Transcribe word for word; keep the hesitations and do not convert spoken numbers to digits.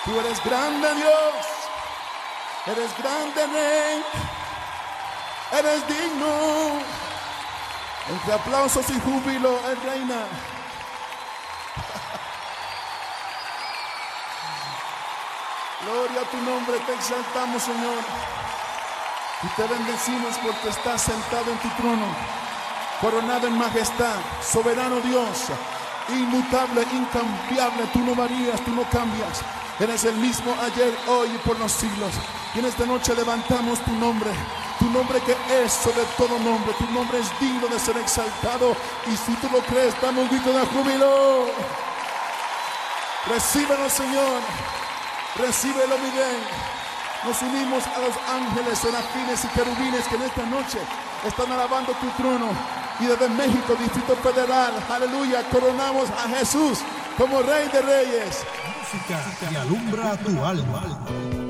Tú eres grande, Dios. Eres grande, Rey. Eres digno. Entre aplausos y júbilo, Él reina. Gloria a tu nombre, te exaltamos, Señor. Y te bendecimos porque estás sentado en tu trono, coronado en majestad, soberano Dios, inmutable, incambiable. Tú no varías, tú no cambias. Eres el mismo ayer, hoy y por los siglos. Y en esta noche levantamos tu nombre, tu nombre que es sobre todo nombre. Tu nombre es digno de ser exaltado. Y si tú lo crees, damos un grito de júbilo. Recíbelo, Señor. Recíbelo, mi bien. Nos unimos a los ángeles, serafines y querubines que en esta noche están alabando tu trono. Y desde México, Distrito Federal, aleluya, coronamos a Jesús como Rey de Reyes. Música que alumbra tu alma.